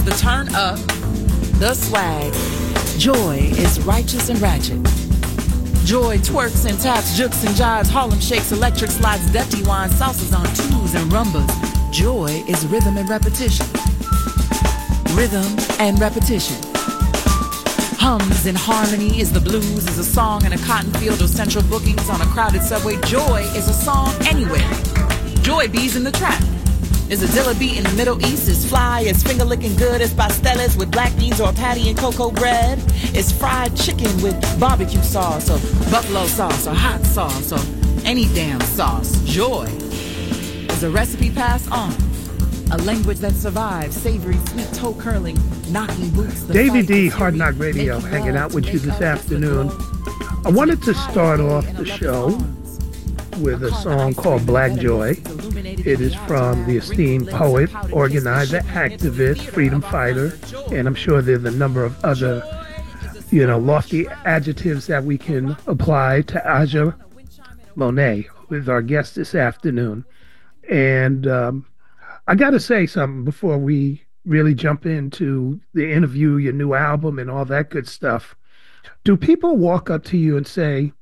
The turn up, the swag. Joy is righteous and ratchet. Joy twerks and taps, jukes and jives, Harlem shakes, electric slides, dirty wine, salsas on twos and rumbas. Joy is rhythm and repetition. Rhythm and repetition. Hums and harmony is the blues, is a song in a cotton field or central bookings on a crowded subway. Joy is a song anywhere. Joy bees in the trap. Is a Dilla beat in the Middle East, is fly, is finger licking good, is pasteles with black beans or patty and cocoa bread, is fried chicken with barbecue sauce or buffalo sauce or hot sauce or any damn sauce. Joy is a recipe passed on, a language that survives, savory, sweet toe curling, knocking boots. Davey D, Hard Knock Radio, hanging out with you this afternoon. I wanted to start off the show with a song called Black Joy. It is from the esteemed poet, organizer, activist, freedom fighter, and I'm sure there's a number of other, lofty adjectives that we can apply to Aja Monet, who is our guest this afternoon. And I got to say something before we really jump into the interview, your new album, and all that good stuff. Do people walk up to you and say,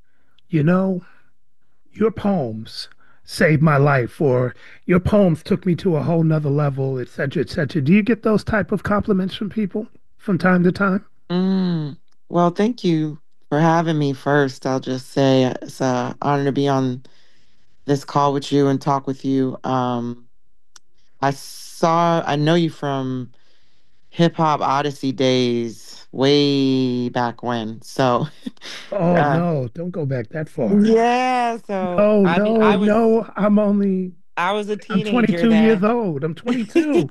your poems saved my life, or your poems took me to a whole nother level, et cetera, et cetera? Do you get those type of compliments from people from time to time? Well, thank you for having me first. I'll just say it's an honor to be on this call with you and talk with you. I know you from Hip Hop Odyssey days way back when. So, oh no, don't go back that far. Yeah. So I was a teenager. I'm 22 years old. I'm 22.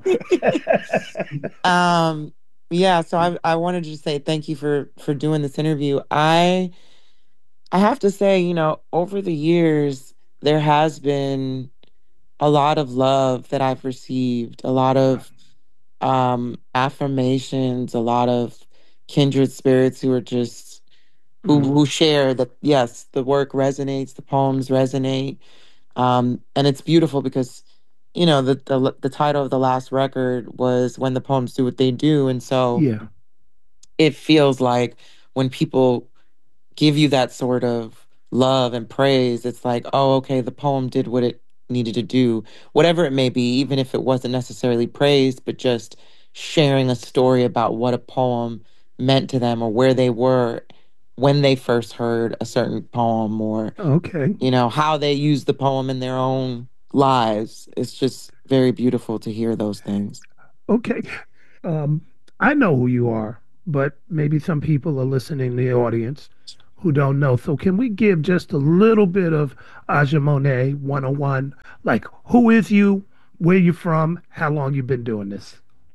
Yeah. So I wanted to say thank you for doing this interview. I have to say, over the years there has been a lot of love that I've received, a lot of affirmations, a lot of kindred spirits who are just who share that, yes, the work resonates, the poems resonate, and it's beautiful because the title of the last record was When the Poems Do What They Do, and so it feels like when people give you that sort of love and praise, it's like, oh, okay, the poem did what it needed to do, whatever it may be, even if it wasn't necessarily praised, but just sharing a story about what a poem meant to them or where they were when they first heard a certain poem, or how they used the poem in their own lives. It's just very beautiful to hear those things. Okay. I know who you are, but maybe some people are listening in the audience who don't know. So can we give just a little bit of Aja Monet 101? Like, who is you? Where you from? How long you been doing this?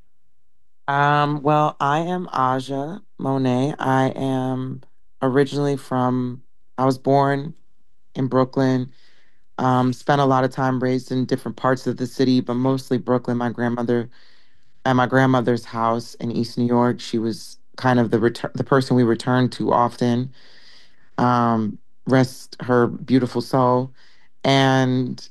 Well, I am Aja Monet. I am originally I was born in Brooklyn, spent a lot of time raised in different parts of the city, but mostly Brooklyn. My grandmother, at my grandmother's house in East New York, she was kind of the person we returned to often. Rest her beautiful soul. And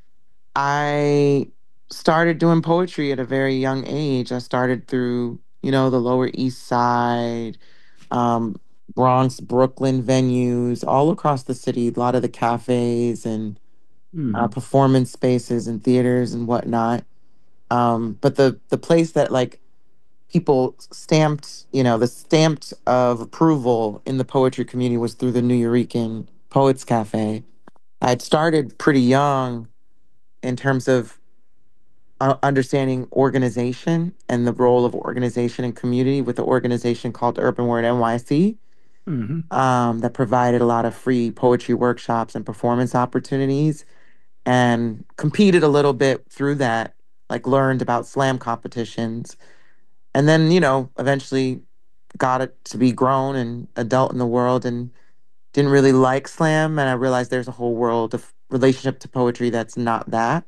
I started doing poetry at a very young age. I started through, the Lower East Side, Bronx, Brooklyn venues, all across the city, a lot of the cafes and performance spaces and theaters and whatnot. But the place that people stamped, the stamped of approval in the poetry community was through the Nuyorican Poets Cafe. I had started pretty young in terms of understanding organization and the role of organization and community with an organization called Urban Word NYC that provided a lot of free poetry workshops and performance opportunities, and competed a little bit through that, learned about slam competitions. And then, eventually got it to be grown and adult in the world and didn't really like slam. And I realized there's a whole world of relationship to poetry that's not that.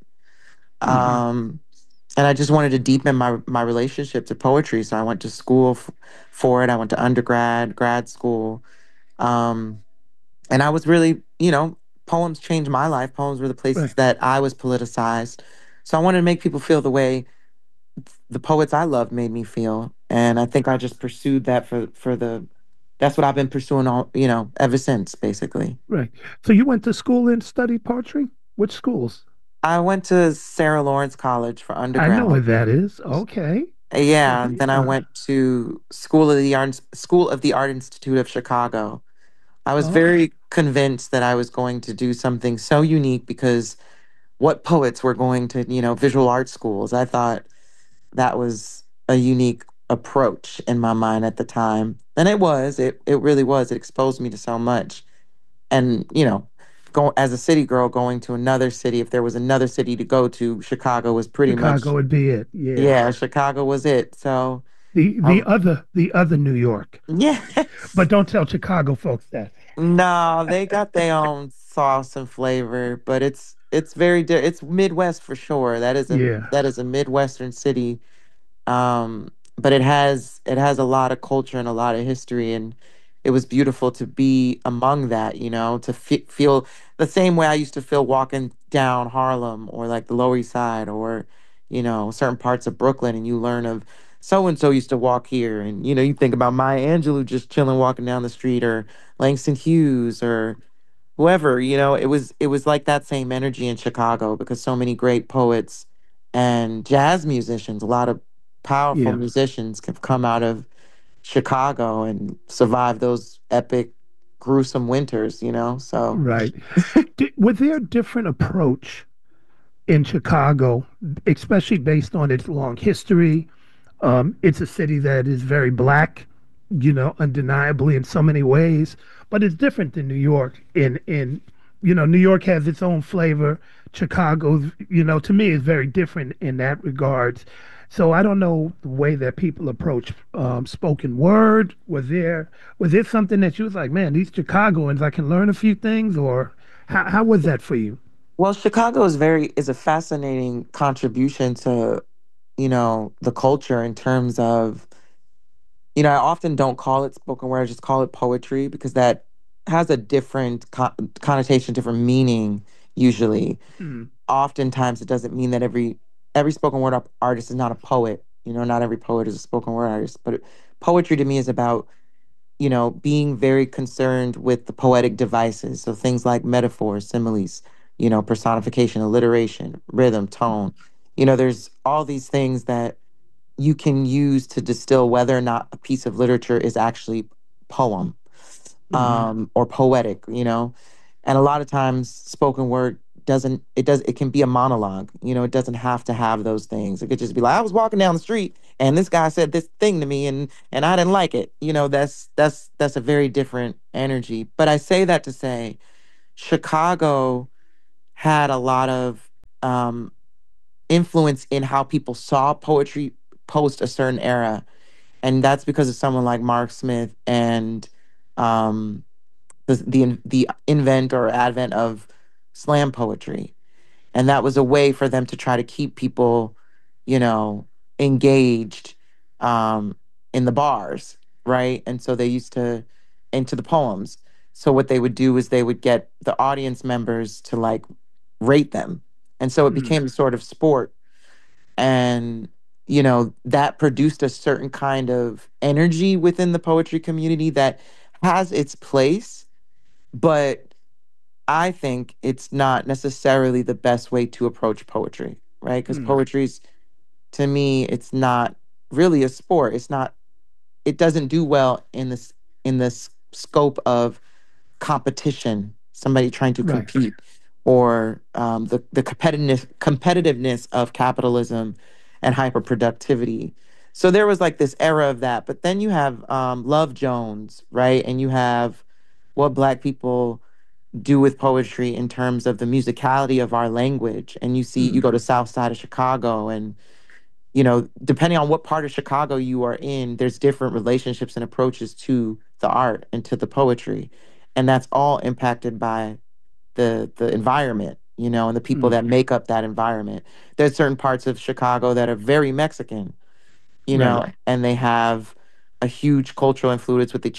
And I just wanted to deepen my relationship to poetry. So I went to school for it. I went to undergrad, grad school. And I was really, poems changed my life. Poems were the places that I was politicized. So I wanted to make people feel the way the poets I loved made me feel. And I think I just pursued that for the that's what I've been pursuing all, ever since basically. Right. So you went to school and studied poetry? Which schools? I went to Sarah Lawrence College for I know where undergrad. that is. Okay. Yeah, Okay. then I went to School of the Art Institute of Chicago. I was Oh, very convinced that I was going to do something so unique because what poets were going to, visual art schools. I thought that was a unique approach in my mind at the time. And it really was. It exposed me to so much. And, go as a city girl going to another city, if there was another city to go to, Chicago was pretty Chicago much, would be it. Yeah. yeah, Chicago was it. So, The um, other New York. But yes. don't tell Chicago folks that. No, they got their own sauce and flavor, but it's it's Midwest for sure. Yeah. That is a Midwestern city. But it has a lot of culture and a lot of history, and it was beautiful to be among that, to feel the same way I used to feel walking down Harlem or like the Lower East Side or certain parts of Brooklyn, and you learn of so and so used to walk here, and you think about Maya Angelou just chilling walking down the street, or Langston Hughes, or whoever. It was like that same energy in Chicago because so many great poets and jazz musicians, a lot of powerful Yeah. musicians have come out of Chicago and survived those epic, gruesome winters. So Right. Was there a different approach in Chicago, especially based on its long history? It's a city that is very black, undeniably in so many ways, but it's different than New York. New York has its own flavor. Chicago's, to me, is very different in that regards. So I don't know the way that people approach spoken word. Was there something that you was like, man, these Chicagoans, I can learn a few things, or how was that for you? well, Chicago is a fascinating contribution to, the culture in terms of, I often don't call it spoken word, I just call it poetry because that has a different connotation, different meaning usually. Mm, Oftentimes it doesn't mean that every spoken word artist is not a poet. Not every poet is a spoken word artist, but poetry to me is about, being very concerned with the poetic devices. So things like metaphors, similes, personification, alliteration, rhythm, tone. There's all these things that you can use to distill whether or not a piece of literature is actually poem, hmm or poetic. And a lot of times spoken word it can be a monologue. It doesn't have to have those things. It could just be like, I was walking down the street and this guy said this thing to me, and I didn't like it. That's a very different energy. But I say that to say Chicago had a lot of um influence in how people saw poetry post a certain era, and that's because of someone like Mark Smith and um, the invent or advent of slam poetry, and that was a way for them to try to keep people, you know, engaged um, in the bars, right? And so they used to into the poems. So what they would do is they would get the audience members to like rate them, and so it mm, became a sort of sport, and that produced a certain kind of energy within the poetry community that has its place, but I think it's not necessarily the best way to approach poetry, right? Because mm, poetry's, to me, it's not really a sport. It doesn't do well in this scope of competition, somebody trying to right. compete, or the competitiveness of capitalism and hyperproductivity. So there was like this era of that. But then you have Love Jones, right? And you have what Black people do with poetry in terms of the musicality of our language. And you Mm, go to South Side of Chicago, and depending on what part of Chicago you are in, there's different relationships and approaches to the art and to the poetry. And that's all impacted by the environment, and the people mm, that make up that environment. There's certain parts of Chicago that are very Mexican, right. and they have a huge cultural influence with the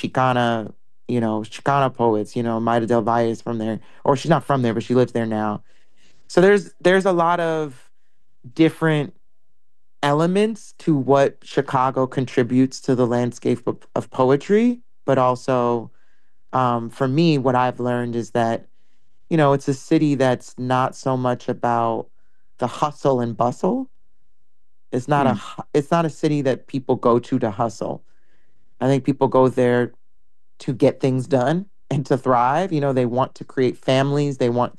Chicana poets. Maida Del Valle is from there, or she's not from there, but she lives there now. So there's a lot of different elements to what Chicago contributes to the landscape of poetry, but also for me, what I've learned is that, it's a city that's not so much about the hustle and bustle. Mm, It's not a city that people go to hustle. I think people go there to get things done and to thrive. They want to create families.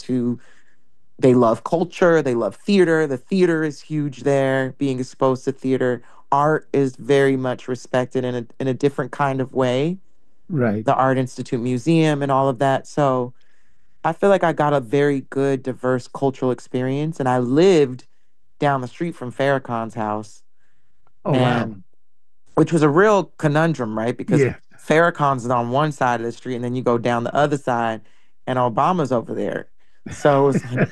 They love culture. They love theater. The theater is huge there, being exposed to theater. Art is very much respected in a different kind of way. right. The Art Institute Museum and all of that. So I feel like I got a very good, diverse cultural experience. And I lived down the street from Farrakhan's house, Oh, wow. and which was a real conundrum, right? Because Yeah. Farrakhan's is on one side of the street, and then you go down the other side, and Obama's over there. So it's like,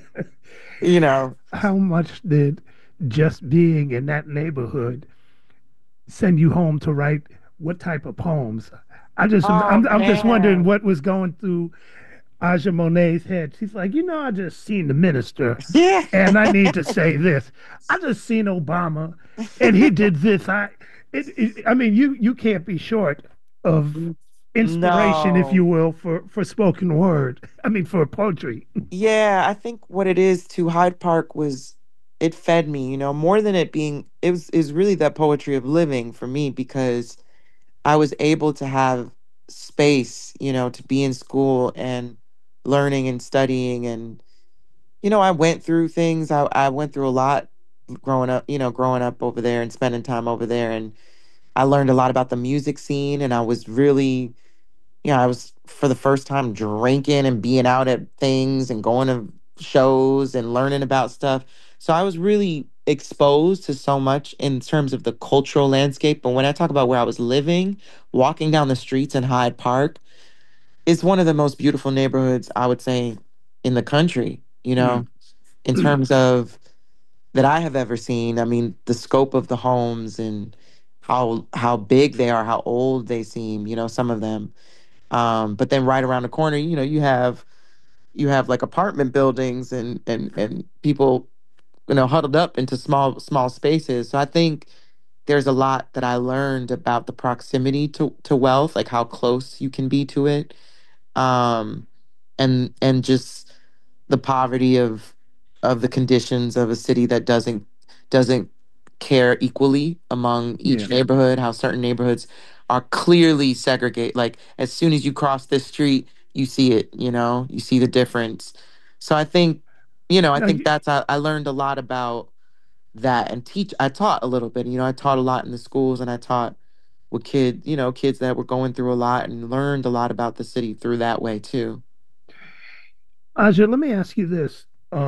you know, How much did just being in that neighborhood send you home to write what type of poems? oh I'm just wondering man, what was going through Aja Monet's head. She's like, I just seen the minister, yeah, and I need to say this. I just seen Obama, and he did this. I mean, you can't be short of inspiration, if you no, will, for spoken word. I mean, for poetry. yeah. I think what it is to Hyde Park was it fed me, more than it being. It was is really that poetry of living for me because I was able to have space, to be in school and learning and studying. And, I went through things. I went through a lot growing up over there and spending time over there. And I learned a lot about the music scene. And I was really, I was for the first time drinking and being out at things and going to shows and learning about stuff. So I was really exposed to so much in terms of the cultural landscape. But when I talk about where I was living, walking down the streets in Hyde Park is one of the most beautiful neighborhoods I would say in the country, Mm. in terms of that I have ever seen. I mean, the scope of the homes and how big they are, how old they seem, some of them. But then right around the corner, you have like apartment buildings and people, huddled up into small spaces. So I think there's a lot that I learned about the proximity to wealth, like how close you can be to it. Um, and just the poverty of the conditions of a city that doesn't care equally among Yeah. each neighborhood, how certain neighborhoods are clearly segregate. Like as soon as you cross this street, you see it, you see the difference. So I Now, think I learned a lot about that and I taught a little bit, I taught a lot in the schools and I taught with kids that were going through a lot and learned a lot about the city through that way too. Aja, let me ask you this.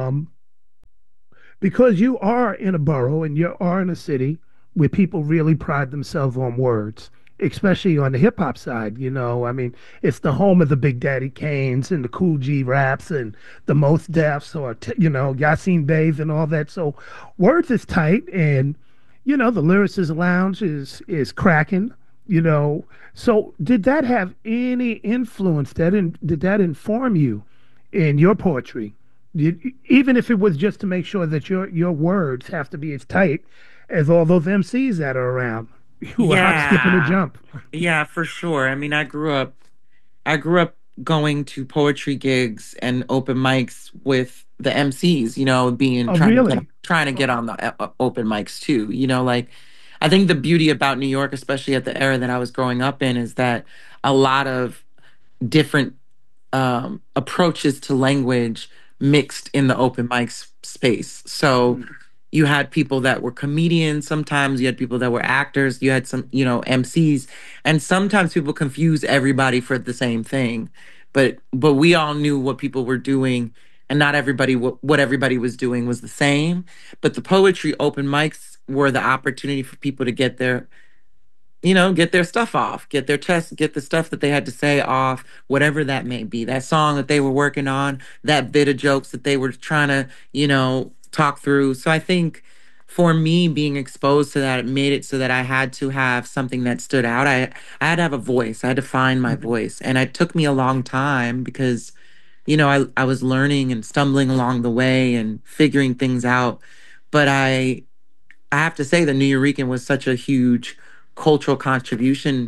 Because you are in a borough and you are in a city where people really pride themselves on words, especially on the hip hop side. I mean, it's the home of the Big Daddy Kanes and the Cool G raps and the Most Defs or, Yassine Beys and all that. So words is tight and, the Lyricist Lounge is cracking. So did that have any influence? Did that inform you in your poetry? Even if it was just to make sure that your words have to be as tight as all those MCs that are around who are hop, skip, and a Yeah. jump. Yeah, for sure. I mean, I grew up going to poetry gigs and open mics with the MCs, being Oh, really? trying to get on the open mics too. Like I think the beauty about New York, especially at the era that I was growing up in, is that a lot of different approaches to language mixed in the open mic space. So Mm. you had people that were comedians, sometimes you had people that were actors, you had some, MCs, and sometimes people confuse everybody for the same thing. But we all knew what people were doing and not everybody what everybody was doing was the same. But the poetry open mics were the opportunity for people to get their stuff off, get their chest, get the stuff that they had to say off, whatever that may be. That song that they were working on, that bit of jokes that they were trying to, talk through. So I think for me being exposed to that, it made it so that I had to have something that stood out. I had to have a voice. I had to find my Mhm. voice. And it took me a long time because, I was learning and stumbling along the way and figuring things out. But I have to say the New Eurekan was such a huge cultural contribution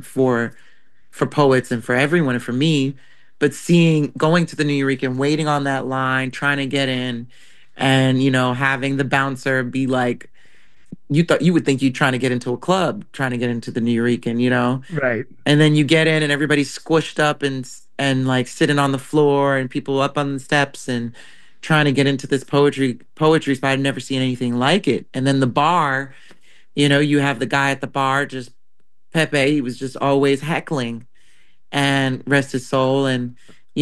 for poets and for everyone and for me. But seeing going to the New Eurekan, waiting on that line, trying to get in, and having the bouncer be like, you would think you're trying to get into a club, trying to get into the New Eurekan. Right. And then you get in and everybody's squished up and like sitting on the floor and people up on the steps and trying to get into this poetry spot. I've never seen anything like it. And then the bar, you have the guy at the bar, just Pepe, he was just always heckling, and rest his soul. And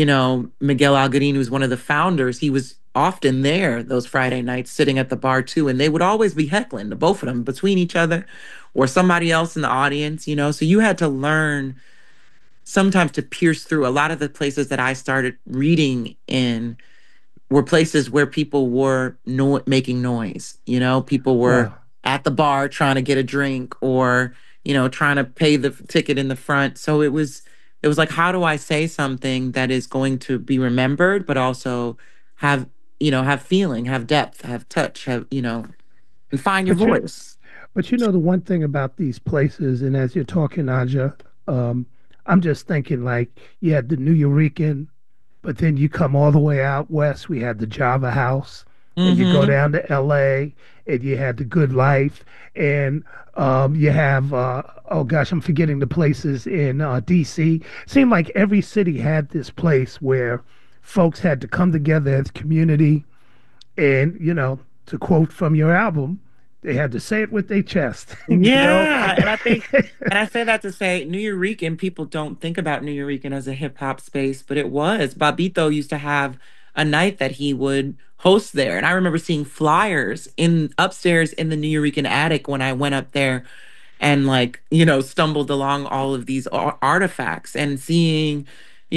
Miguel Algarin, who's one of the founders, he was often there those Friday nights sitting at the bar too, and they would always be heckling, the both of them, between each other or somebody else in the audience. So you had to learn sometimes to pierce through. A lot of the places that I started reading in were places where people were making noise. People were Wow. at the bar trying to get a drink, or trying to pay the ticket in the front. So it was like, how do I say something that is going to be remembered, but also have have feeling, have depth, have touch, have and find your But you voice. but the one thing about these places, and as you're talking, Naja, um, I'm just thinking like you had the New Eurekan, but then you come all the way out west. We had the Java House, and you go Mm-hmm. down to L.A. and you had the Good Life, and you have oh gosh, I'm forgetting the places in D.C. Seemed like every city had this place where folks had to come together as community, and to quote from your album, they had to say it with their chest, Yeah, and I say that to say New Eurekan, people don't think about New Eurekan as a hip hop space, but it was. Babito used to have a night that he would host there. And I remember seeing flyers in upstairs in the New Eurekan attic when I went up there and like stumbled along all of these artifacts and seeing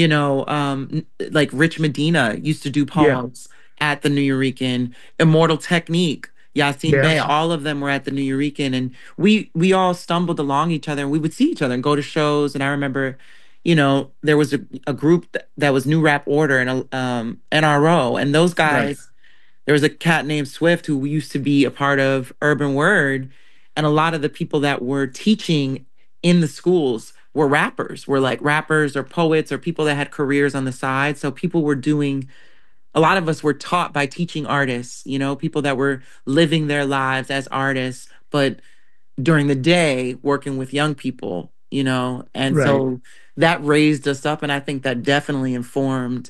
like Rich Medina used to do Yeah. poems at the New Eurekan, Immortal Technique, Yassine Bey, Yes. all of them were at the New Eurekan, and we all stumbled along each other and we would see each other and go to shows. And I remember there was a group that was New Rap Order and a NRO, and those Right. guys, there was a cat named Swift who used to be a part of Urban Word, and a lot of the people that were teaching in the schools were like rappers or poets or people that had careers on the side. So people were doing, a lot of us were taught by teaching artists, people that were living their lives as artists, but during the day working with young people, and Right. so that raised us up. And I think that definitely informed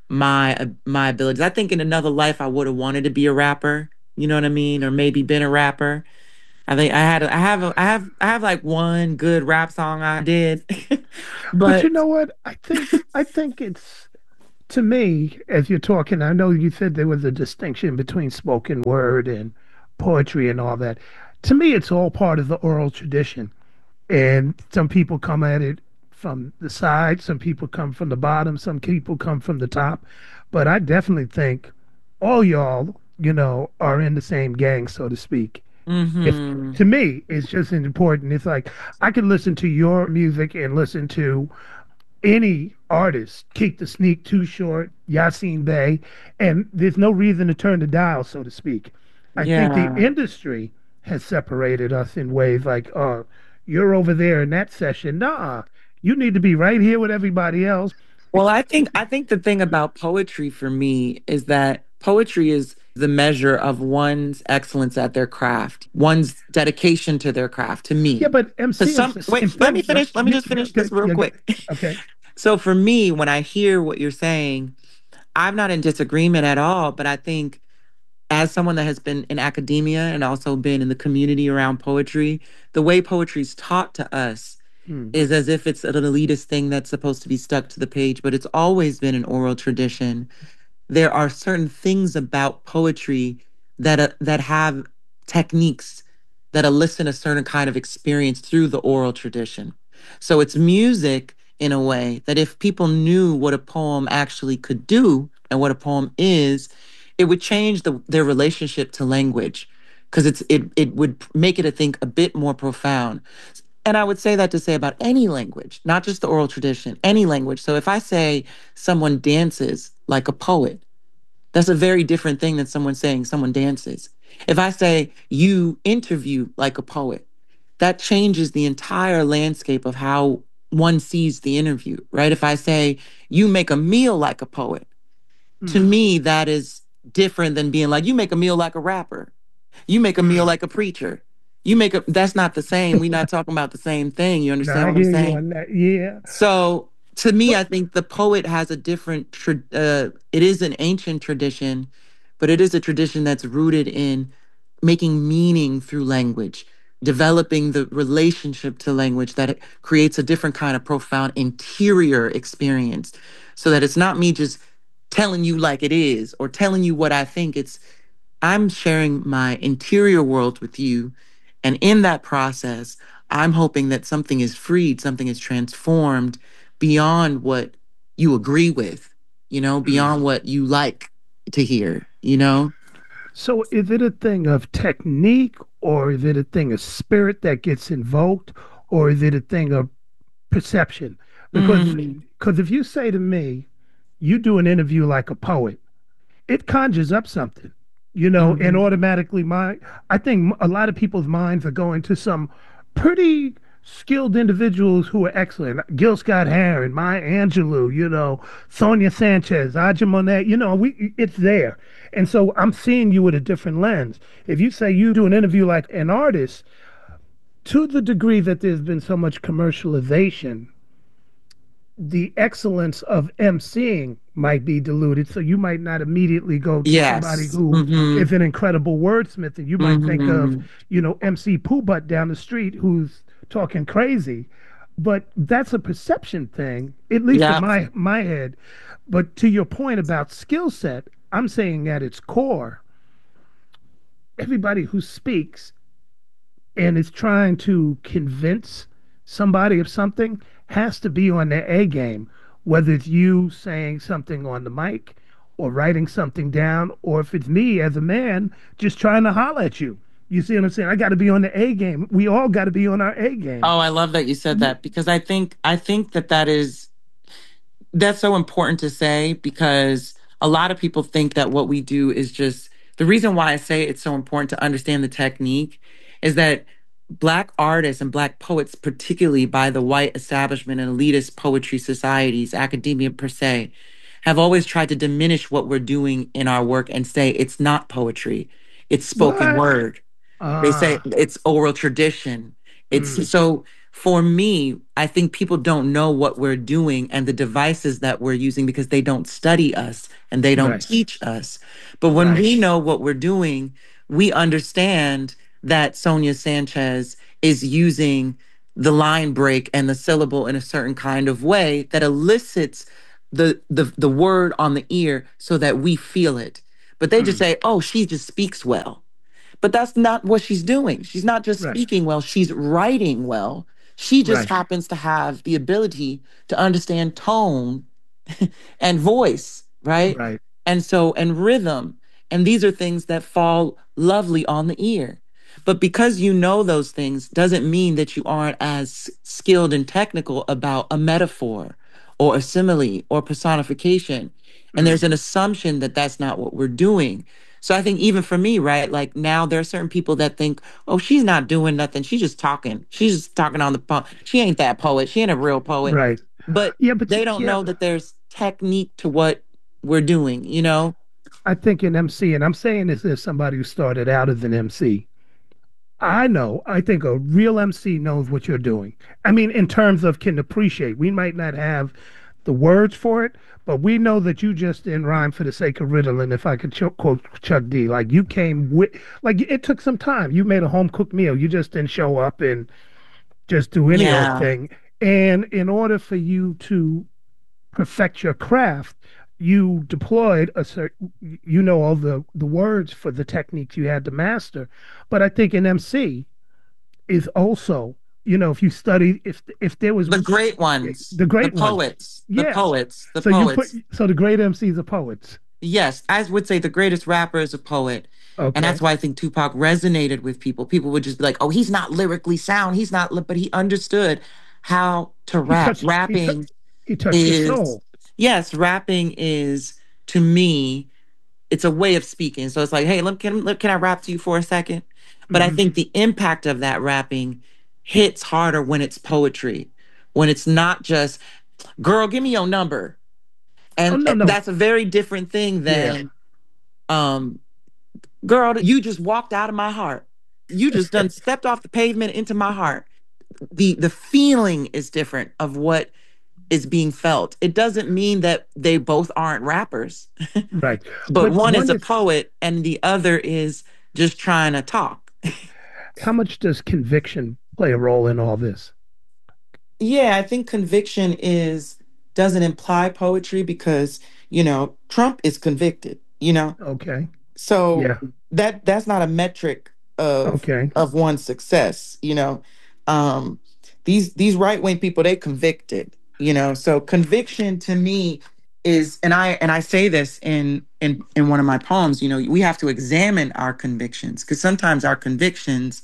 my abilities. I think in another life I would have wanted to be a rapper, you know what I mean, or maybe been a rapper. I think I have like one good rap song I did. But you But know what? I think it's, to me, as you're talking, I know you said there was a distinction between spoken word and poetry and all that. To me, it's all part of the oral tradition. And some people come at it from the side, some people come from the bottom, some people come from the top. But I definitely think all y'all, are in the same gang, so to speak. If hmm To me, it's just as important. It's like I could listen to your music and listen to any artist, Keep the Sneak, Too Short, Yassine Bey, and there's no reason to turn the dial, so to speak. I think the yeah. industry has separated us in ways like, oh, you're over there in that session. Nah, you need to be right here with everybody else. Well, I think the thing about poetry for me is that poetry is the measure of one's excellence at their craft, one's dedication to their craft, to Yeah, me. but Because MC is some the wait, same let me thing. finish. Let me just finish this real Yeah, quick. okay. So for me, when I hear what you're saying, I'm not in disagreement at all, but I think as someone that has been in academia and also been in the community around poetry, the way poetry is taught to us Hmm. is as if it's an elitist thing that's supposed to be stuck to the page, but it's always been an oral tradition. There are certain things about poetry that have techniques that elicit a certain kind of experience through the oral tradition. So it's music in a way that if people knew what a poem actually could do and what a poem is, it would change their relationship to language, because it would make it, I think, a bit more profound. And I would say that to say about any language, not just the oral tradition, any language. So if I say someone dances like a poet, that's a very different thing than someone saying someone dances. If I say you interview like a poet, that changes the entire landscape of how one sees the interview, right? If I say you make a meal like a poet, to Mm, me, that is different than being like, you make a meal like a rapper. You make a meal mm. like a preacher. That's not the same. We're not talking about the same thing. You No, understand I what I'm hear you saying? on that. Yeah. So to me, But I think the poet has a different, it is an ancient tradition, but it is a tradition that's rooted in making meaning through language, developing the relationship to language that it creates a different kind of profound interior experience so that it's not me just telling you like it is or telling you what I think. It's I'm sharing my interior world with you. And in that process, I'm hoping that something is freed, something is transformed beyond what you agree with, mm. beyond what you like to hear, you know? So is it a thing of technique, or is it a thing of spirit that gets invoked, or is it a thing of perception? Mm, Because if you say to me, you do an interview like a poet, it conjures up something, and mhm. automatically I think a lot of people's minds are going to some pretty skilled individuals who are excellent. Gil Scott Heron, Maya Angelou, Sonia Sanchez, Aja Monet, it's there. And so I'm seeing you with a different lens. If you say you do an interview like an artist, to the degree that there's been so much commercialization, the excellence of emceeing might be diluted. So you might not immediately go to somebody Yes. who is an incredible wordsmith, and you might think of, Hmm. MC Pooh Butt down the street who's talking crazy. But that's a perception thing, at least in Yeah. my head. But to your point about skill set, I'm saying at its core, everybody who speaks and is trying to convince somebody of something has to be on their A game, whether it's you saying something on the mic or writing something down, or if it's me as a man just trying to holler at you. You see what I'm saying? I got to be on the A game. We all got to be on our A game. Oh, I love that you said that because I think that's so important to say because a lot of people think that what we do is just the reason why I say it's so important to understand the technique is that Black artists and Black poets, particularly by the white establishment and elitist poetry societies, academia per se, have always tried to diminish what we're doing in our work and say it's not poetry, it's spoken What? word. They say Ah, it's oral tradition. mm, It's so for me, I think people don't know what we're doing and the devices that we're using because they don't study us and they don't right, teach us. But when right, we know what we're doing, we understand that Sonia Sanchez is using the line break and the syllable in a certain kind of way that elicits the word on the ear so that we feel it. But they just mm, say, "Oh, she just speaks well." But that's not what she's doing. She's not just right, speaking well, she's writing well. She just right, happens to have the ability to understand tone and voice, right? right, And rhythm. And these are things that fall lovely on the ear. But because you know those things doesn't mean that you aren't as skilled and technical about a metaphor or a simile or personification. And mm, there's an assumption that that's not what we're doing. So I think even for me, right, like now there are certain people that think, oh, she's not doing nothing. She's just talking. She's just talking on the phone. She ain't that poet. She ain't a real poet. right. But Yeah, but they don't yeah, know that there's technique to what we're doing, you know? I think an MC, and I'm saying this as somebody who started out as an MC. I think a real MC knows what you're doing. I mean, in terms of can appreciate. We might not have the words for it, but we know that you just didn't rhyme for the sake of riddling. If I could quote Chuck D, like you came with, like it took some time. You made a home cooked meal. You just didn't show up and just do any old Yeah. thing. And in order for you to perfect your craft, you deployed a certain, all the words for the techniques you had to master. But I think an MC is also, if you study, if there was The great ones, the great ones, the yes. poets, the So poets. the great MCs are poets. Yes, I would say the greatest rapper is a poet. And that's Okay, why I think Tupac resonated with people. People would just be like, oh, he's not lyrically sound. He's not, but he understood how to he rap. touched he Rapping he touched your is, soul. yes, rapping is to me it's a way of speaking. So it's like, hey, can I rap to you for a second? But I Hmm. think the impact of that rapping hits harder when it's poetry, when it's not just, girl, give me your number. Oh And no, no, that's a very different thing yeah. than, um, girl, you just walked out of my heart. You just done stepped off the pavement into my heart. The feeling is different of what is being felt. It doesn't mean that they both aren't rappers, Right. but But one is one a is, poet and the other is just trying to talk. how much does conviction play a role in all this? Yeah, I think conviction is doesn't imply poetry because, Trump is convicted, Okay. So Yeah. that's not a metric of Okay. one's success, Um these right-wing people, they convicted, So conviction to me is, and I say this in one of my poems, we have to examine our convictions because sometimes our convictions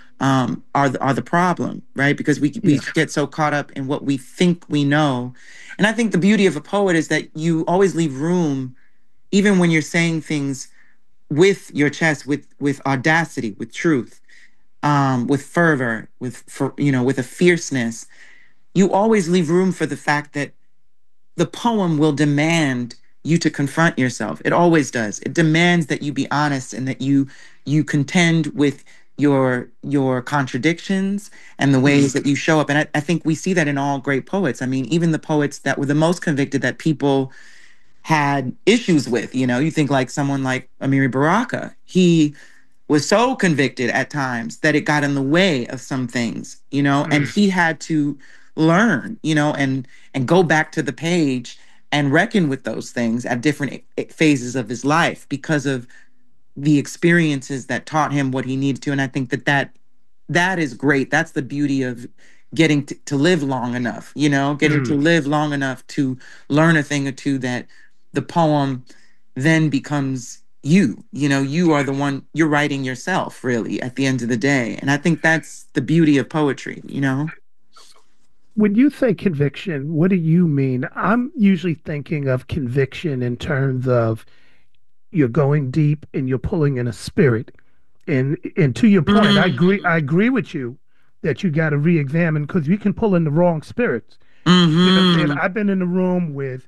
are the problem, right? Because we Yeah. get so caught up in what we think we know. And I think the beauty of a poet is that you always leave room, even when you're saying things with your chest, with audacity, with truth, with fervor, with a fierceness. You always leave room for the fact that the poem will demand you to confront yourself. It always does. It demands that you be honest and that you contend with your contradictions and the ways Mm. that you show up. And I think we see that in all great poets. I mean, even the poets that were the most convicted that people had issues with, you think like someone like Amiri Baraka. He was so convicted at times that it got in the way of some things, and Mm. he had to learn, and go back to the page and reckon with those things at different phases of his life because of the experiences that taught him what he needed to. And I think that is great. That's the beauty of getting to live long enough, getting to Mm. live long enough to learn a thing or two that the poem then becomes you. You are the one, you're writing yourself, really, at the end of the day. And I think that's the beauty of poetry. When you say conviction, what do you mean? I'm usually thinking of conviction in terms of you're going deep and you're pulling in a spirit. And to your point, I Mm. agree with you that you got to re-examine because you can pull in the wrong spirits. You know what I'm saying? Mm-hmm. I've been in the room with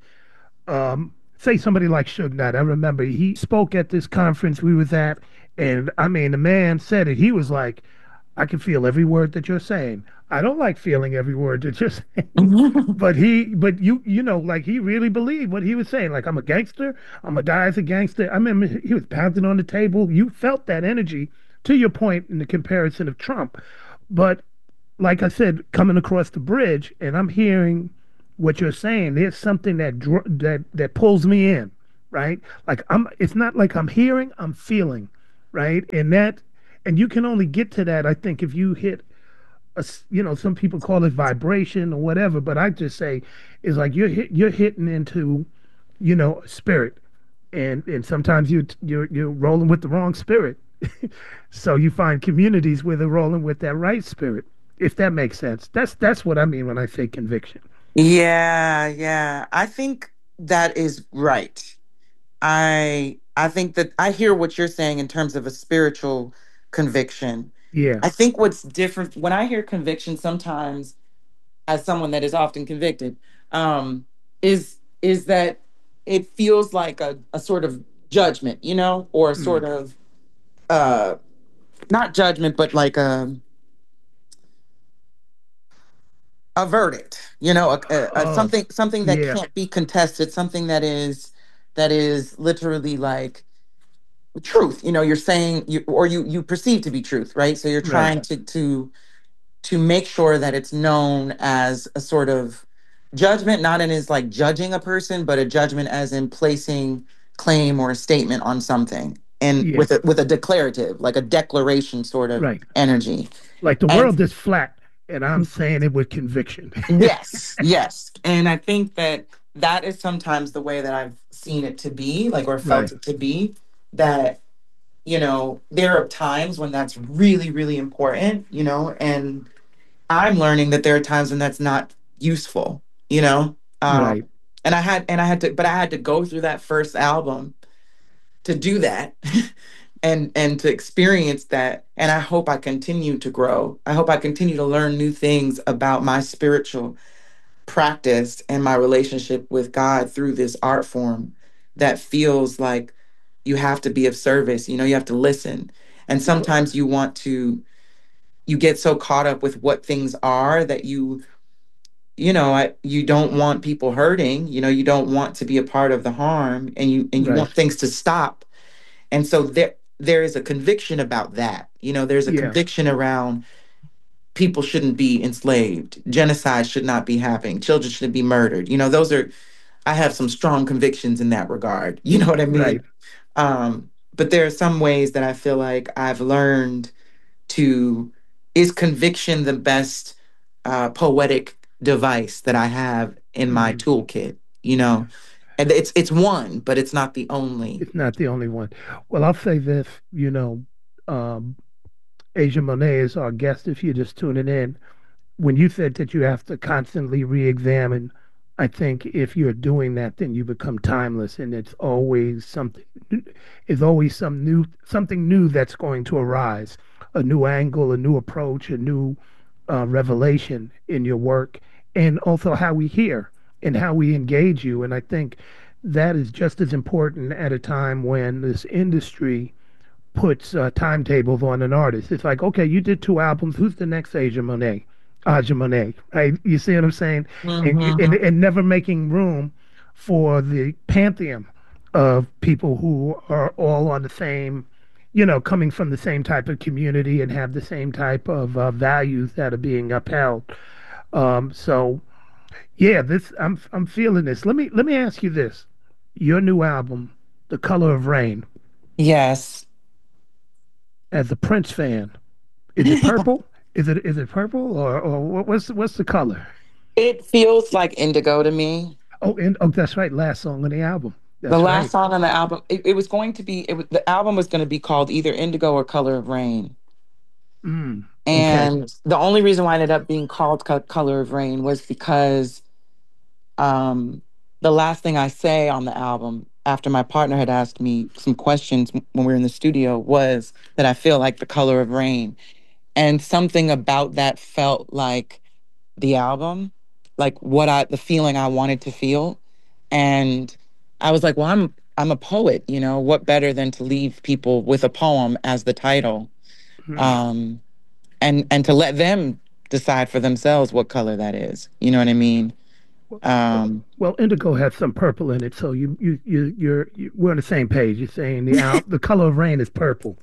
say somebody like Suge Knight. I remember he spoke at this conference we was at, and I mean the man said it. He was like, I can feel every word that you're saying. I don't like feeling every word that you're saying. But you know, like he really believed what he was saying. Like, I'm a gangster. I'm gonna die as a gangster. I remember he was pounding on the table. You felt that energy. To your point in the comparison of Trump, but like I said, coming across the bridge, and I'm hearing what you're saying. There's something that pulls me in, right? Like I'm. It's not like I'm hearing. I'm feeling, right? And you can only get to that, I think, if you hit some people call it vibration or whatever, but I just say is like you're hitting into, spirit, and sometimes you're rolling with the wrong spirit, so you find communities where they're rolling with that right spirit, if that makes sense. That's what I mean when I say conviction. Yeah, yeah. I think that is right. I think that I hear what you're saying in terms of a spiritual conviction. Yeah. I think what's different when I hear conviction sometimes, as someone that is often convicted, is that it feels like a sort of judgment, or a Mm. sort of uh not judgment, but like a verdict, Oh, something that yeah. can't be contested, something that is literally like truth. You're saying you perceive to be truth, right? So you're Right. trying to make sure that it's known as a sort of judgment, not in as like judging a person, but a judgment as in placing claim or a statement on something, and Yeah. with a declarative, like a declaration sort of Right. energy. Like the And world is flat, and I'm saying it with conviction. yes, yes. And I think that that is sometimes the way that I've seen it to be, like, or felt Right. it to be, that, there are times when that's really, really important, and I'm learning that there are times when that's not useful, you know? Right. And I had to go through that first album to do that and to experience that. And I hope I continue to grow. I hope I continue to learn new things about my spiritual practice and my relationship with God through this art form that feels like you have to be of service. You know, you have to listen. And sometimes you get so caught up with what things are that you don't want people hurting. You know, you don't want to be a part of the harm, and you Right. want things to stop. And so there is a conviction about that. You know, there's a Yeah. conviction around people shouldn't be enslaved, genocide should not be happening, children shouldn't be murdered. You know, those are I have some strong convictions in that regard. You know what I mean? Right. But there are some ways that I feel like I've learned to is conviction the best poetic device that I have in my Mm. toolkit, you know? And it's one, but it's not the only. It's not the only one. Well, I'll say this, um, Asia Monet is our guest if you're just tuning in. When you said that you have to constantly re-examine, I think if you're doing that, then you become timeless, and it's always something. It's always something new that's going to arise, a new angle, a new approach, a new revelation in your work, and also how we hear and how we engage you. And I think that is just as important at a time when this industry puts timetables on an artist. It's like, okay, you did two albums. Who's the next Aja Monet, right? You see what I'm saying? Hmm. And never making room for the pantheon of people who are all on the same, coming from the same type of community and have the same type of values that are being upheld. So yeah, this I'm feeling this. Let me ask you this: your new album, The Color of Rain, Yes. as a Prince fan. Is it purple? Is it purple or what's the color? It feels like indigo to me. Oh, and oh, that's right. Last song on the album. The That's last right. song on the album, it was going to be, the album was going to be called either Indigo or Color of Rain. Mm, okay. And the only reason why it ended up being called Color of Rain was because um, the last thing I say on the album, after my partner had asked me some questions when we were in the studio, was that I feel like the color of rain. And something about that felt like the album, like the feeling I wanted to feel. And I was like, well, I'm a poet, you know, what better than to leave people with a poem as the title, Mm. um, and to let them decide for themselves what color that is. You know what I mean? Well, Um, well, indigo has some purple in it, so we're on the same page. You're saying the color of rain is purple.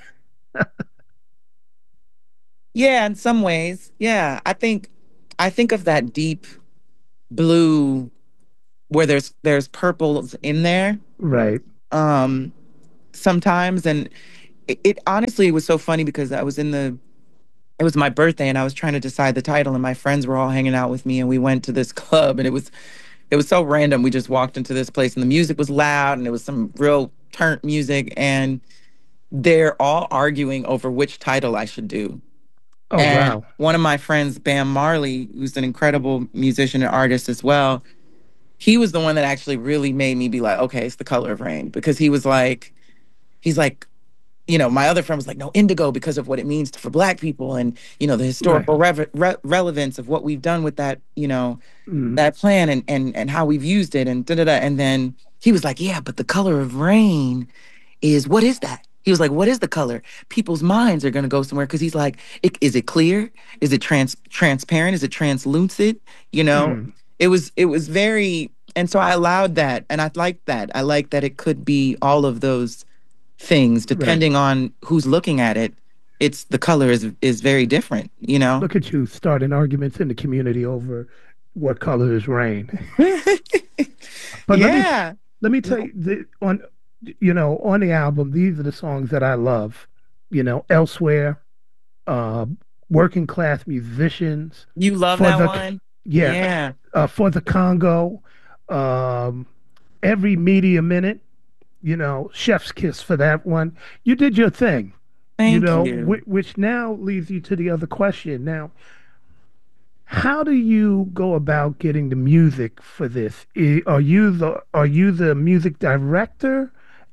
yeah, in some ways, yeah. I think of that deep blue where there's purples in there. Right. Um, sometimes, and it honestly was so funny because it was my birthday and I was trying to decide the title and my friends were all hanging out with me and we went to this club and it was so random. We just walked into this place and the music was loud and it was some real turnt music and they're all arguing over which title I should do. Oh And wow. one of my friends, Bam Marley, who's an incredible musician and artist as well, he was the one that actually really made me be like, okay, it's the color of rain. Because he's like, my other friend was like, no, indigo because of what it means for Black people and, the Right. historical relevance of what we've done with that, Mm, that plan and how we've used it and da da da. And then he was like, yeah, but the color of rain is what is that? He was like, what is the color? People's minds are going to go somewhere because he's like, is it clear? Is it transparent? Is it translucent? You know, mm, it was very, and so I allowed that, and I liked that. I like that it could be all of those things right. depending on who's looking at it. It's the color is very different. You know. Look at you starting arguments in the community over what color is rain. But Yeah. let me tell you on the album, these are the songs that I love. Elsewhere, uh, working class musicians You love for that the one? yeah Yeah. for the Congo, um, every media minute. Chef's kiss for that one. You did your thing. Thank you. Which now leads you to the other question. Now, how do you go about getting the music for this? Are you the music director?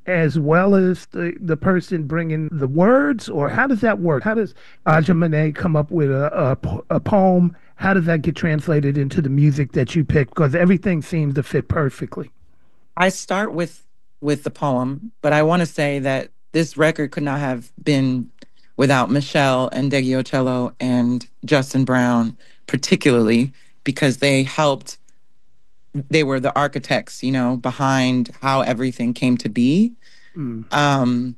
as well as the person bringing the words, or how does that work? How does Aja Monet come up with a poem? How does that get translated into the music that you pick? Because everything seems to fit perfectly. I start with the poem, but I want to say that this record could not have been without Michelle and Deggy Ocello and Justin Brown, particularly because they were the architects, behind how everything came to be. Mm, Um,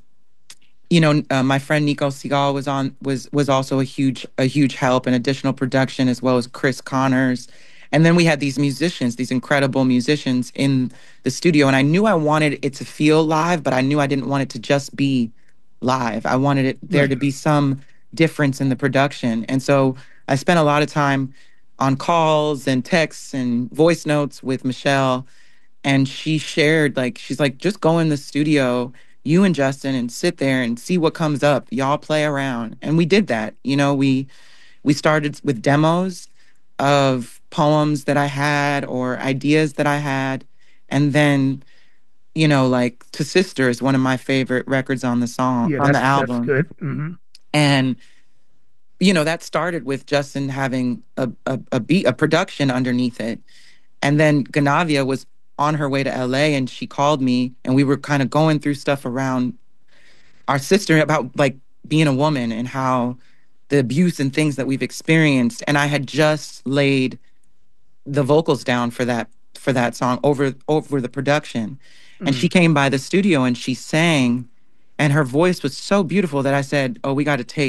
my friend Nico Segal was also a huge help and additional production, as well as Chris Connors. And then we had these musicians, these incredible musicians in the studio. And I knew I wanted it to feel live, but I knew I didn't want it to just be live. I wanted there right. to be some difference in the production. And so I spent a lot of time on calls and texts and voice notes with Michelle, and she shared, like, she's like, just go in the studio, you and Justin, and sit there and see what comes up. Y'all play around. And we did that. We started with demos of poems that I had or ideas that I had. And then, like To Sister is one of my favorite records Yeah, on the that's album. good. Hmm. And that started with Justin having a beat, a production underneath it. And then Ganavia was on her way to LA, and she called me, and we were kind of going through stuff around our sister about, like, being a woman and how the abuse and things that we've experienced. And I had just laid the vocals down for that song over the production. And she Mm, came by the studio and she sang, and her voice was so beautiful that I said, "Oh,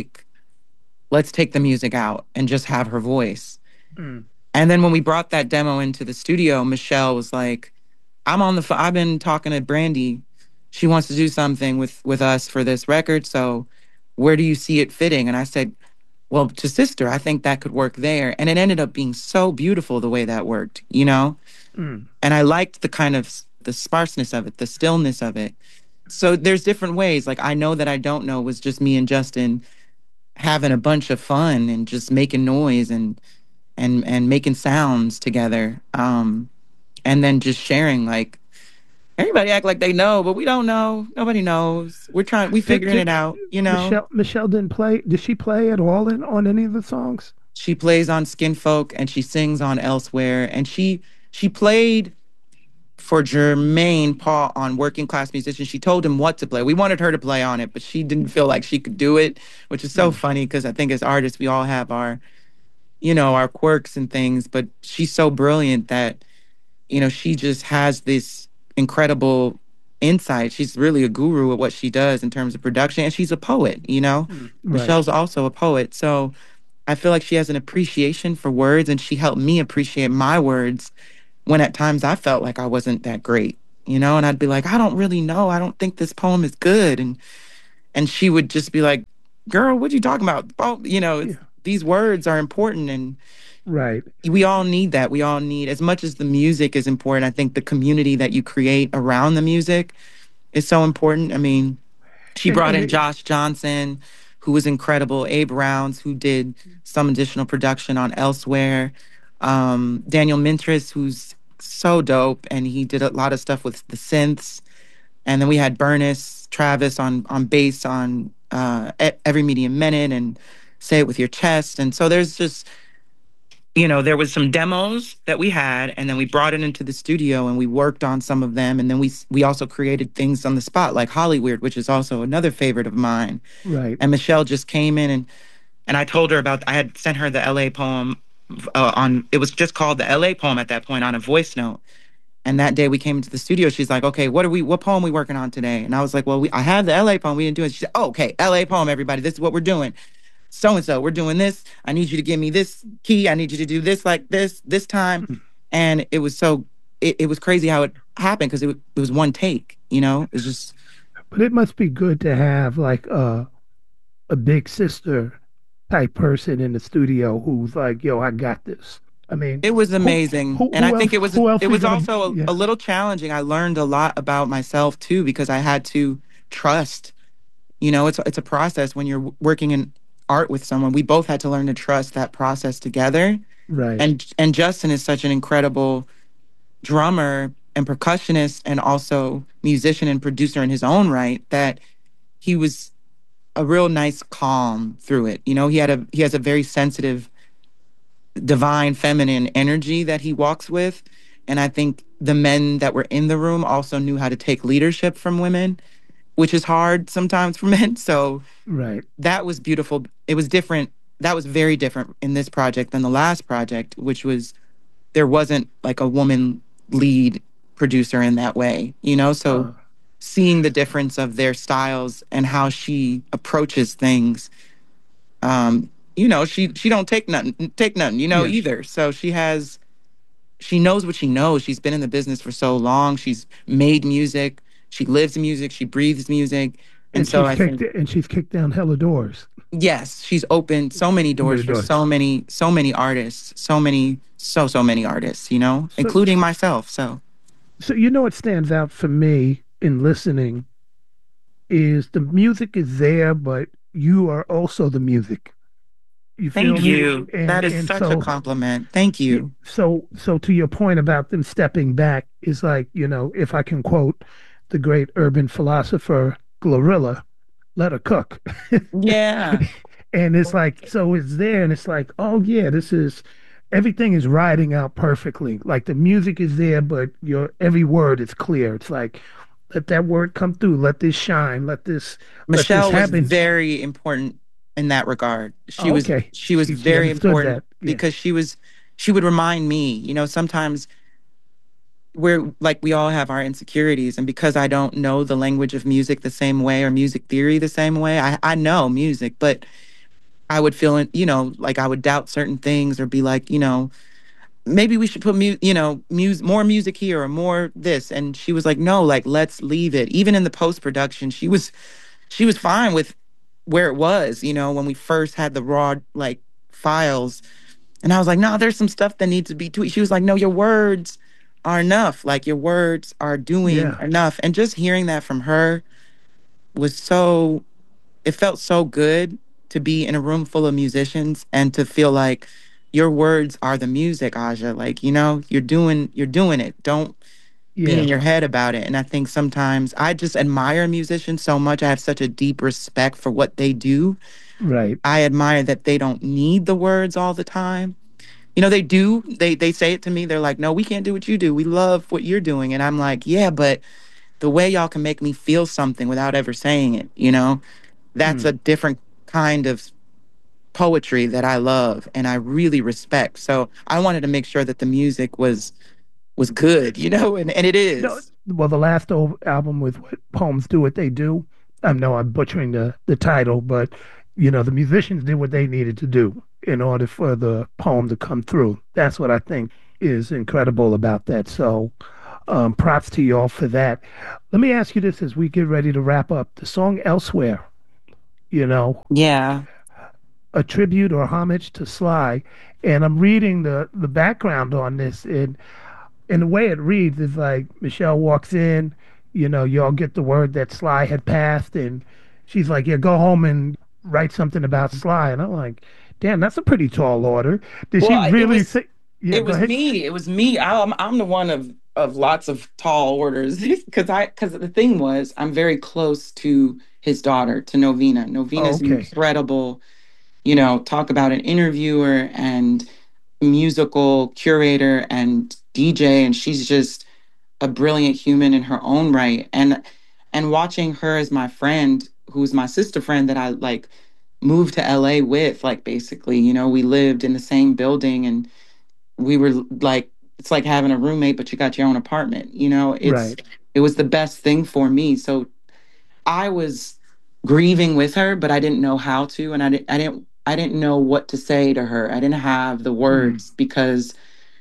let's take the music out and just have her voice." mm, And then when we brought that demo into the studio, Michelle was like, I've been talking to Brandy. She wants to do something with us for this record. So where do you see it fitting?" And I said, "Well, To Sister, I think that could work there." And it ended up being so beautiful the way that worked. mm. And I liked the kind of the sparseness of it, the stillness of it. So there's different ways. Like, I Know That I Don't Know was just me and Justin having a bunch of fun and just making noise and making sounds together. And then just sharing, like, everybody act like they know, but we don't know. Nobody knows. We Did, figuring did it out. Michelle didn't play? Did she play at all on any of the songs? She plays on Skinfolk and she sings on Elsewhere. And she played for Jermaine Paul on Working Class Musician. She told him what to play. We wanted her to play on it, but she didn't feel like she could do it, which is so Mm, funny because I think as artists, we all have our quirks and things, but she's so brilliant that, she just has this incredible insight. She's really a guru at what she does in terms of production, and she's a poet. right. Michelle's also a poet. So I feel like she has an appreciation for words, and she helped me appreciate my words when at times I felt like I wasn't that great. And I'd be like, I don't really know. I don't think this poem is good. And she would just be like, girl, what you talking about? Oh, Yeah, these words are important, and right. we all need that. We all need, as much as the music is important, I think the community that you create around the music is so important. I mean, she And brought and in it, Josh Johnson, who was incredible, Abe Rounds, who did some additional production on Elsewhere, Daniel Mintris, who's so dope, and he did a lot of stuff with the synths. And then we had Bernice Travis on bass on Every Medium Minute and Say It With Your Chest. And so there's just, there was some demos that we had, and then we brought it into the studio and we worked on some of them, and then we also created things on the spot, like Hollyweird, which is also another favorite of mine. right. And Michelle just came in, and I told her about, I had sent her the LA poem on, it was just called the LA poem at that point, on a voice note. And that day we came into the studio, she's like, "Okay, what poem we working on today?" And I was like, "Well, I have the LA poem. We didn't do it." She said, "Oh, okay, LA poem, everybody. This is what we're doing. So and so, we're doing this. I need you to give me this key. I need you to do this like this time." Mm. And it was crazy how it happened, because it was one take. It's just, But it must be good to have like a big sister type person in the studio who's like, "Yo, I got this." I mean, it was who amazing. And I think who else it are you was gonna? also Yeah, a little challenging. I learned a lot about myself too, because I had to trust. It's a process when you're working in art with someone. We both had to learn to trust that process together. right. And Justin is such an incredible drummer and percussionist and also musician and producer in his own right, that he was a real nice calm through it. You know, he has a very sensitive, divine feminine energy that he walks with. And I think the men that were in the room also knew how to take leadership from women, which is hard sometimes for men. So Right. that was beautiful. It was different. That was very different in this project than the last project, which was there wasn't like a woman lead producer in that way, you know? So Uh, seeing the difference of their styles and how she approaches things, you know, she don't take nothing, you know, yes. either. So she knows what she knows. She's been in the business for so long. She's made music. She lives music. She breathes music. And so I think, And she's kicked down hella doors. yes, she's opened so many So doors many for doors. so many artists, so many artists, you know, So, including myself. So so you know what stands out for me in listening is the music is there, but you are also the music. You feel thank me? you. That is And such a so compliment. Thank yeah, you. so to your point about them stepping back is like, you know, if I can quote the great urban philosopher Glorilla, let her cook. Yeah. And it's like, so it's there, and it's like, oh yeah, this is everything is riding out perfectly. Like the music is there, but your every word is clear. It's like, let that word come through, let this shine, let this Michelle was happen. very important in that regard. Oh, okay. She was She very understood important that. Yeah. because she would remind me, you know, sometimes we're like we all have our insecurities, and because I don't know the language of music the same way or music theory the same way, I know music, but I would feel, you know, like I would doubt certain things or be like, you know, maybe we should put more music here or more this. And she was like, no, like let's leave it. Even in the post production, she was fine with where it was, you know, when we first had the raw like files. And I was like, no, there's some stuff that needs to be tweaked. She was like, no, your words are enough. Like your words are doing Yeah. enough. And just hearing that from her was so, it felt so good to be in a room full of musicians and to feel like your words are the music, Aja. Like, you know, you're doing it. Don't be in Yeah. your head about it. And I think sometimes I just admire musicians so much. I have such a deep respect for what they do. Right. I admire that they don't need the words all the time. You know, they do. They say it to me. They're like, "No, we can't do what you do. We love what you're doing." And I'm like, "Yeah, but the way y'all can make me feel something without ever saying it, you know, that's Mm. a different kind of poetry that I love and I really respect." So I wanted to make sure that the music was good, you know, and it No, is. well, the last album with what Poems Do What They Do. I know I'm butchering the title, but you know, the musicians did what they needed to do in order for the poem to come through. That's what I think is incredible about that. So, props to y'all for that. Let me ask you this as we get ready to wrap up. The song Elsewhere, you know, Yeah. a tribute or homage to Sly. And I'm reading the background on this, and the way it reads is like Michelle walks in, you know, y'all get the word that Sly had passed, and she's like, yeah, go home and write something about Sly. And I'm like, damn, that's a pretty tall order. Did she Well, really say, yeah, it go was ahead. me. It was me. I'm the one of lots of tall orders because the thing was I'm very close to his daughter, to Novena. Oh, Novena's okay. incredible, you know, talk about an interviewer and musical curator and DJ, and she's just a brilliant human in her own right. And watching her as my friend, who's my sister friend that I like moved to LA with, like basically, you know, we lived in the same building and we were like it's like having a roommate but you got your own apartment, you know. Right. It was the best thing for me. So I was grieving with her, but I didn't know how to, and I didn't know what to say to her. I didn't have the Mm, words because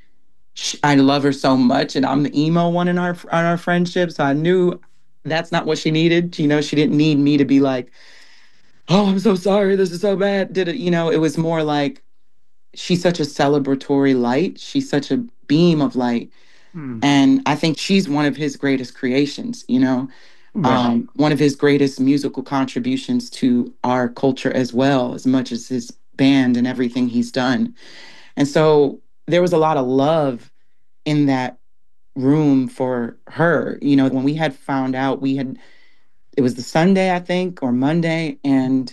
I love her so much, and I'm the emo one in our friendship. So I knew that's not what she needed. You know, she didn't need me to be like, "Oh, I'm so sorry. This is so bad." Did it? You know, it was more like she's such a celebratory light. She's such a beam of light, mm, and I think she's one of his greatest creations. You know, right. one of his greatest musical contributions to our culture as well, as much as his band and everything he's done. And so there was a lot of love in that room for her. You know, when we had found out, it was the Sunday, I think, or Monday, and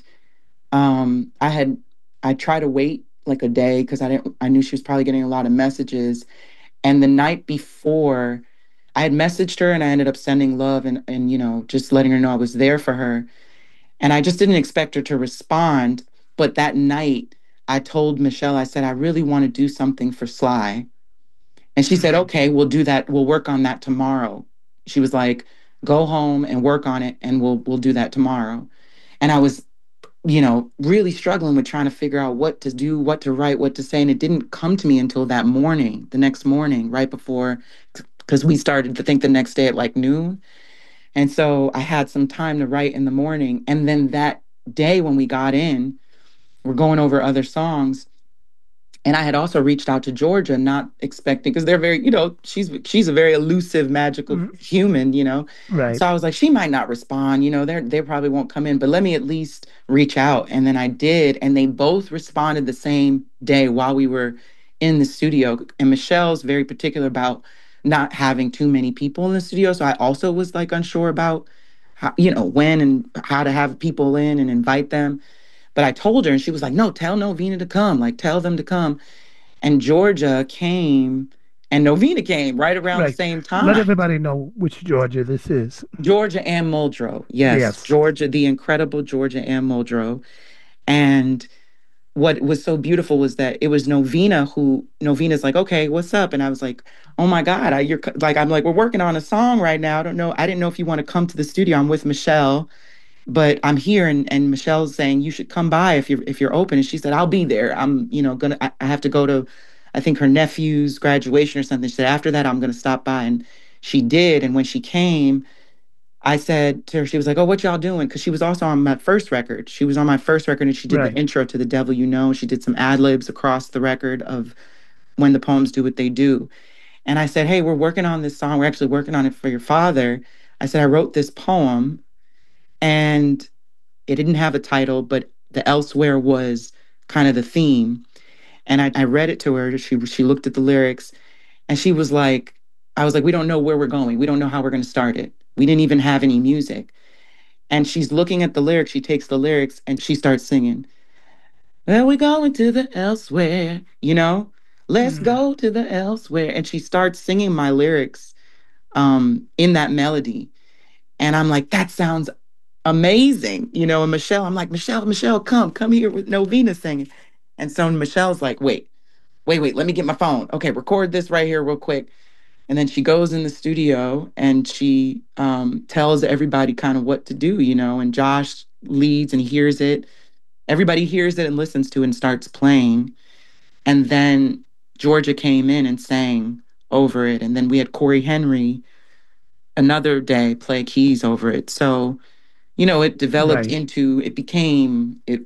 I had I tried to wait like a day because I knew she was probably getting a lot of messages. And the night before, I had messaged her and I ended up sending love and just letting her know I was there for her. And I just didn't expect her to respond. But that night, I told Michelle, I said, I really want to do something for Sly. And she said, okay, we'll do that. We'll work on that tomorrow. She was like, go home and work on it and we'll do that tomorrow. And I was, really struggling with trying to figure out what to do, what to write, what to say. And it didn't come to me until that morning, the next morning, right before, because we started to think the next day at like noon. And so I had some time to write in the morning. And then that day when we got in, we're going over other songs. And I had also reached out to Georgia, not expecting, because they're very, she's a very elusive, magical human. Right. So I was like, she might not respond, they probably won't come in, but let me at least reach out. And then I did, and they both responded the same day while we were in the studio. And Michelle's very particular about not having too many people in the studio. So I also was like unsure about how, when and how to have people in and invite them. But I told her, and she was like, no, tell Novena to come. Like, tell them to come. And Georgia came, and Novena came right around the Right. same time. Let everybody know which Georgia this is. Georgia Ann Muldrow. Yes. Georgia, the incredible Georgia Ann Muldrow. And what was so beautiful was that it was Novena's like, okay, what's up? And I was like, oh my God, I'm like, we're working on a song right now. I didn't know if you want to come to the studio. I'm with Michelle. But I'm here, and Michelle's saying you should come by if you're open. And she said, I'll be there. I'm I have to go to, I think, her nephew's graduation or something. She said, after that, I'm gonna stop by. And she did. And when she came, I said to her, she was like, oh, what y'all doing? Because she was also on my first record. She was on my first record, and she did the intro to The Devil You Know. She did some ad libs across the record of When the Poems Do What They Do. And I said, hey, we're working on this song. We're actually working on it for your father. I said, I wrote this poem, and it didn't have a title, but the Elsewhere was kind of the theme. And I read it to her. She looked at the lyrics, and she was like, I was like, we don't know where we're going. We don't know how we're going to start it. We didn't even have any music. And she's looking at the lyrics. She takes the lyrics and she starts singing, well, we're going to the elsewhere, let's go to the elsewhere. And she starts singing my lyrics in that melody. And I'm like, that sounds amazing. And Michelle, I'm like, Michelle, come here with Novena singing. And so Michelle's like, wait, let me get my phone. Okay, record this right here real quick. And then she goes in the studio and she tells everybody kind of what to do, and Josh leads and hears it. Everybody hears it and listens to it and starts playing. And then Georgia came in and sang over it. And then we had Corey Henry another day play keys over it. So it developed into, it